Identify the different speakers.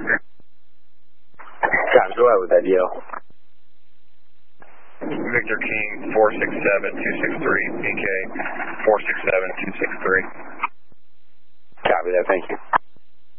Speaker 1: Copy, go ahead with that deal.
Speaker 2: Victor King 467263, PK 467263.
Speaker 1: Copy that, thank you.